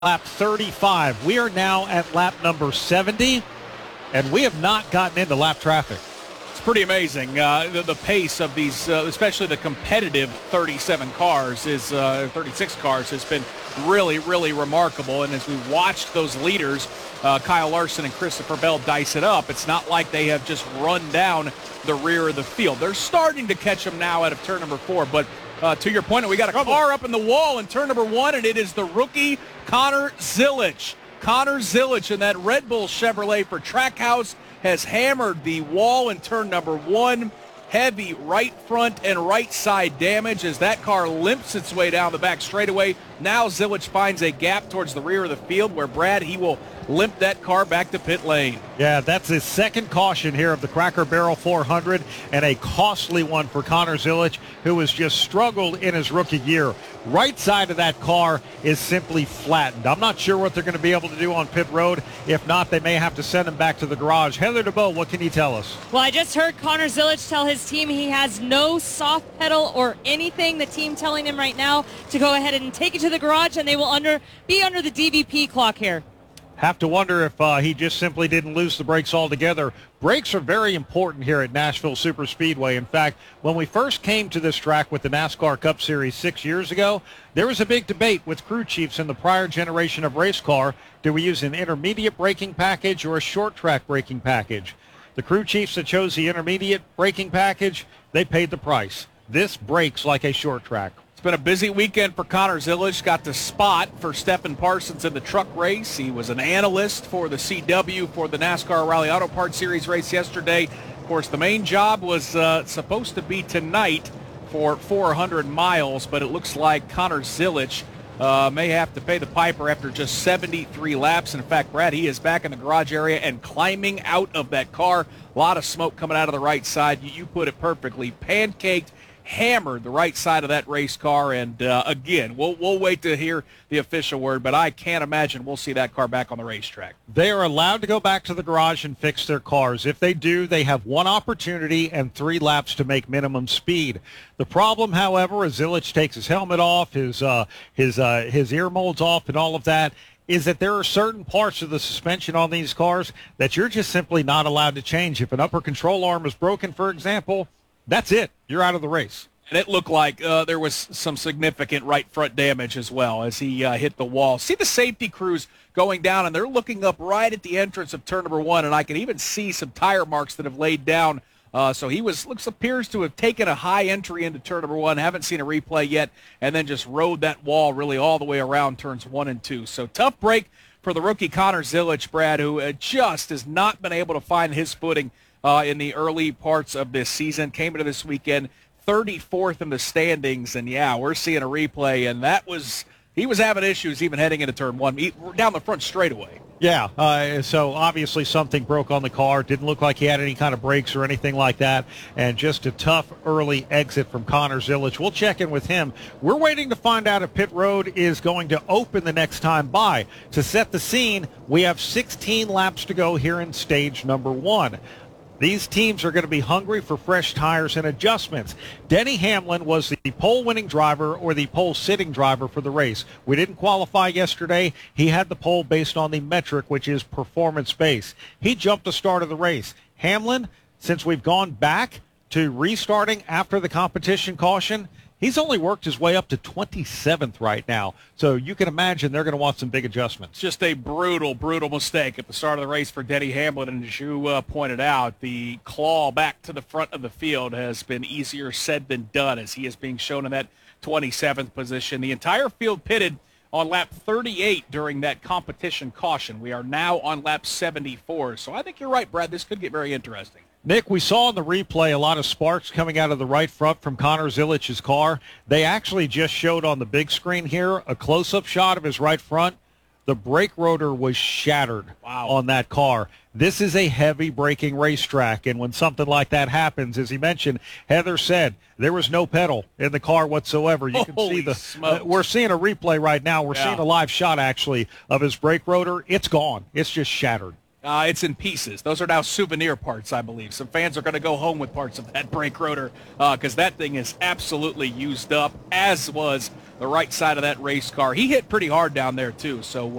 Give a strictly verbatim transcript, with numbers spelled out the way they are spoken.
lap thirty-five. We are now at lap number seventy, and we have not gotten into lap traffic. It's pretty amazing. Uh, the, the pace of these, uh, especially the competitive thirty-seven cars, is uh, thirty-six cars, has been really, really remarkable. And as we watched those leaders, uh, Kyle Larson and Christopher Bell, dice it up, it's not like they have just run down the rear of the field. They're starting to catch them now out of turn number four, but Uh, to your point, we got a car up in the wall in turn number one, and it is the rookie Connor Zilisch. Connor Zilisch in that Red Bull Chevrolet for Trackhouse has hammered the wall in turn number one. Heavy right front and right side damage as that car limps its way down the back straightaway. Now Zilisch finds a gap towards the rear of the field where, Brad, he will limp that car back to pit lane. Yeah, that's his second caution here of the Cracker Barrel four hundred, and a costly one for Connor Zilisch, who has just struggled in his rookie year. Right side of that car is simply flattened. I'm not sure what they're going to be able to do on pit road. If not, they may have to send him back to the garage. Heather DeBow, what can you tell us? Well, I just heard Connor Zilisch tell his team he has no soft pedal or anything. The team telling him right now to go ahead and take it to the garage, and they will under be under the D V P clock here. Have to wonder if uh, he just simply didn't lose the brakes altogether. Brakes are very important here at Nashville Superspeedway. In fact, when we first came to this track with the NASCAR Cup Series six years ago, there was a big debate with crew chiefs in the prior generation of race car. Do we use an intermediate braking package or a short track braking package? The crew chiefs that chose the intermediate braking package, they paid the price. This brakes like a short track. It's been a busy weekend for Connor Zilisch. Got the spot for Stephen Parsons in the truck race. He was an analyst for the C W for the NASCAR Rally Auto Parts Series race yesterday. Of course, the main job was uh, supposed to be tonight for four hundred miles, but it looks like Connor Zilisch uh, may have to pay the piper after just seventy-three laps. And in fact, Brad, he is back in the garage area and climbing out of that car. A lot of smoke coming out of the right side. You, you put it perfectly. Pancaked, hammered the right side of that race car, and uh, again, we'll we'll wait to hear the official word, but I can't imagine we'll see that car back on the racetrack. They are allowed to go back to the garage and fix their cars. If they do, they have one opportunity and three laps to make minimum speed. The problem, however, as Zilisch takes his helmet off, his uh, his uh, his ear molds off, and all of that, is that there are certain parts of the suspension on these cars that you're just simply not allowed to change. If an upper control arm is broken, for example, that's it. You're out of the race. And it looked like uh, there was some significant right front damage as well as he uh, hit the wall. See the safety crews going down, and they're looking up right at the entrance of turn number one, and I can even see some tire marks that have laid down. Uh, so he was looks appears to have taken a high entry into turn number one. Haven't seen a replay yet, and then just rode that wall really all the way around turns one and two. So tough break for the rookie Connor Zilisch, Brad, who uh, just has not been able to find his footing uh, in the early parts of this season. Came into this weekend thirty-fourth in the standings, and yeah, we're seeing a replay, and that was he was having issues even heading into turn one, down the front straightaway. Yeah, uh, so obviously something broke on the car. Didn't look like he had any kind of brakes or anything like that, and just a tough early exit from Connor Zilisch. We'll check in with him. We're waiting to find out if pit road is going to open the next time by. To set the scene, we have sixteen laps to go here in stage number one. These teams are going to be hungry for fresh tires and adjustments. Denny Hamlin was the pole-winning driver or the pole-sitting driver for the race. We didn't qualify yesterday. He had the pole based on the metric, which is performance-based. He jumped the start of the race. Hamlin, since we've gone back to restarting after the competition caution, he's only worked his way up to twenty-seventh right now. So you can imagine they're going to want some big adjustments. Just a brutal, brutal mistake at the start of the race for Denny Hamlin. And as you uh, pointed out, the claw back to the front of the field has been easier said than done as he is being shown in that twenty-seventh position. The entire field pitted on lap thirty-eight during that competition caution. We are now on lap seventy-four. So I think you're right, Brad. This could get very interesting. Nick, we saw in the replay a lot of sparks coming out of the right front from Connor Zilisch's car. They actually just showed on the big screen here a close-up shot of his right front. The brake rotor was shattered wow. on that car. This is a heavy braking racetrack, and when something like that happens, as he mentioned, Heather said there was no pedal in the car whatsoever. You can Holy see the smokes. uh, we're seeing a replay right now. We're yeah. seeing a live shot actually of his brake rotor. It's gone. It's just shattered. Uh, it's in pieces. Those are now souvenir parts, I believe. Some fans are going to go home with parts of that brake rotor because uh, that thing is absolutely used up, as was the right side of that race car. He hit pretty hard down there, too. So